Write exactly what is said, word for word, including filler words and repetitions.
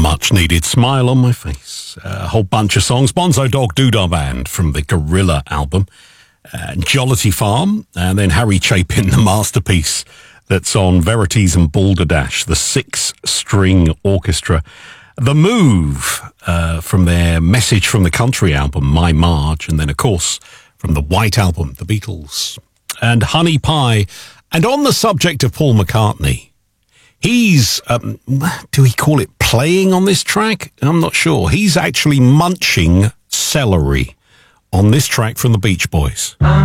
much needed smile on my face. A whole bunch of songs. Bonzo Dog Doodah Band from the Gorilla album. Uh, Jollity Farm. And then Harry Chapin, the masterpiece that's on Verities and Balderdash, the six-string orchestra. The Move uh, from their Message from the Country album, My Marge. And then, of course, from the White Album, The Beatles. And Honey Pie. And on the subject of Paul McCartney, he's, um, do we call it playing on this track? I'm not sure. He's actually munching celery on this track from the Beach Boys.